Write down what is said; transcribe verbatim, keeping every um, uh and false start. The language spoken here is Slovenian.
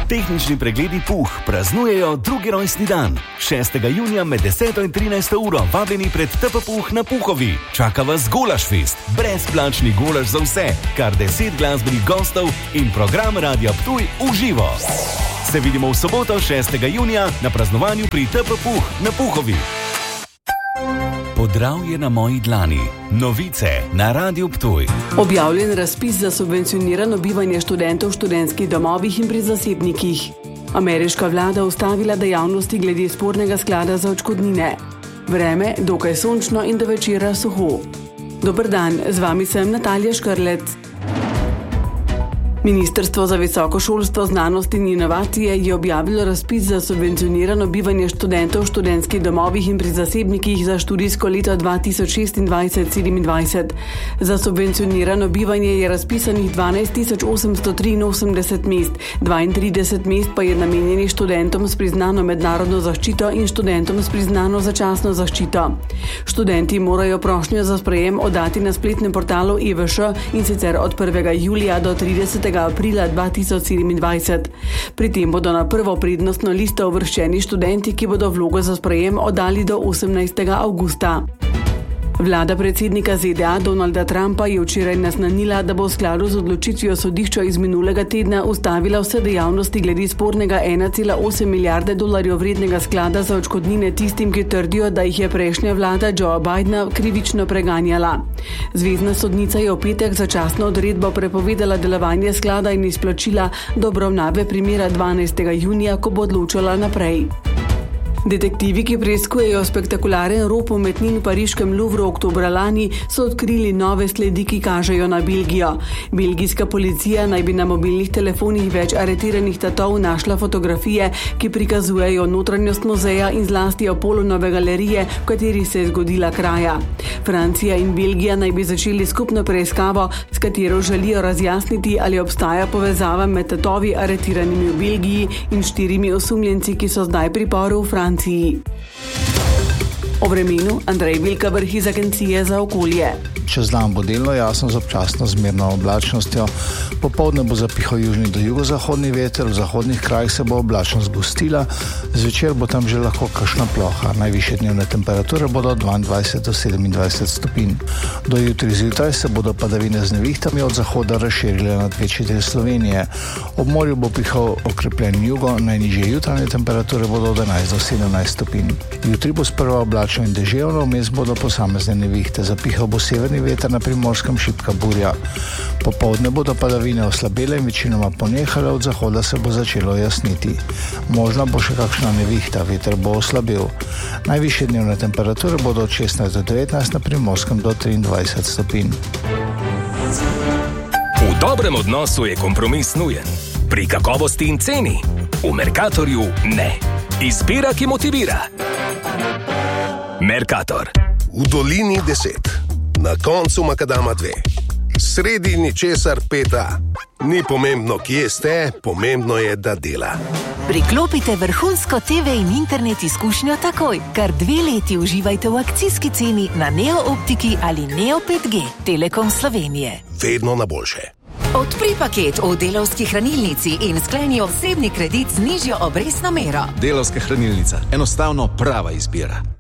Tehnični pregledi Puh praznujejo drugi rojstni dan. šestega junija med deseto in trinajsto uro vabljeni pred T P Puh na Puhovi. Čaka vas Golašfest, brezplačni golaš za vse, kar deset glasbenih gostov in program Radia Ptuj v živo. Se vidimo v soboto šestega junija na praznovanju pri T P Puh na Puhovi. Podravje na moji dlani. Novice na Radiu Ptuj. Objavljen razpis za subvencionirano bivanje študentov v študentskih domovih in pri zasebnikih. Ameriška vlada ustavila dejavnosti glede spornega sklada za odškodnine. Vreme dokaj sončno in do večera suho. Dober dan, z vami sem Natalija Škrlec. Ministrstvo za visoko šolstvo, znanost in inovacije je objavilo razpis za subvencionirano bivanje študentov v študentskih domovih in pri zasebnikih za študijsko leto dva tisoč šestindvajset sedemindvajset. Za subvencionirano bivanje je razpisanih dvanajst tisoč osemsto triinosemdeset mest, dvaintrideset mest pa je namenjenih študentom s priznano mednarodno zaščito in študentom s priznano začasno zaščito. Študenti morajo prošnjo za sprejem oddati na spletnem portalu E V Š in sicer od prvega julija do tridesetega aprila dva tisoč sedemindvajset. Pri tem bodo na prvo prednostno listo uvrščeni študenti, ki bodo vlogo za sprejem oddali do osemnajstega avgusta. Vlada predsednika Z D A Donalda Trumpa je včeraj naznanila, da bo v skladu z odločitvijo sodišča iz minulega tedna ustavila vse dejavnosti glede spornega ena cela osem milijarde dolarjev vrednega sklada za odškodnine tistim, ki trdijo, da jih je prejšnja vlada Joea Bidna krivično preganjala. Zvezna sodnica je v petek začasno odredbo prepovedala delovanje sklada in izplačila do obravnave primera dvanajstega junija, ko bo odločala naprej. Detektivi, ki preiskujejo spektakularen rop umetnin v pariškem Louvru oktobra lani, so odkrili nove sledi, ki kažejo na Belgijo. Belgijska policija naj bi na mobilnih telefonih več aretiranih tatov našla fotografije, ki prikazujejo notranjost muzeja in zlasti Apolonove galerije, v kateri se je zgodila kraja. Francija in Belgija naj bi začeli skupno preiskavo, s katero želijo razjasniti, ali obstaja povezava med tatovi aretiranimi v Belgiji in štirimi osumljenci, ki so zdaj v priporu v Franciji. O vremenu Andrej Vilkavrh iz Agencije za okolje. Čez dan bo delno jasno z občasno zmerno oblačnostjo. Popoldne bo zapihal južni do jugozahodni veter, v zahodnih krajih se bo oblačnost zgostila, zvečer bo tam že lahko kakšna ploha. Najvišje dnevne temperature bodo od dvaindvajset do sedemindvajset stopinj. Do jutri zjutraj se bodo padavine z nevihtami od zahoda razširile nad večji del Slovenije. Ob morju bo pihal okrepljen jugo, najnižje jutranje temperature bodo od enajst do sedemnajst stopinj. Jutri bo sprva oblačno in deževno, vmes bodo posamezne nevihte. Zapihal bo severni veter, na Primorskem šibka burja. Popoldne bodo padavine oslabele in večinoma ponehale, od zahoda se bo začelo jasniti. Možna bo še kakšna nevihta, veter bo oslabil. Najvišje dnevne temperature bodo od šestnajst do devetnajst, na Primorskem do triindvajset stopinj. V dobrem odnosu je kompromis nujen. Pri kakovosti in ceni v Mercatorju ne. Izbira, ki motivira. Mercator. V dolini deset, na koncu makadama dve, sredi ničesar peta. Ni pomembno, kje ste, pomembno je, da dela. Priklopite vrhunsko T V in internet izkušnjo takoj. Kar dve leti uživajte v akcijski ceni na Neo Optiki ali Neo pet G. Telekom Slovenije. Vedno na boljše. Odpri paket v Delavski hranilnici in skleni osebni kredit z nižjo obrestno mero. Delavska hranilnica. Enostavno prava izbira.